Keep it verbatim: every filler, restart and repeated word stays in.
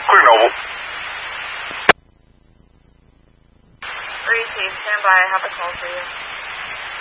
Clear Noble. three T, stand by. I have a call for you.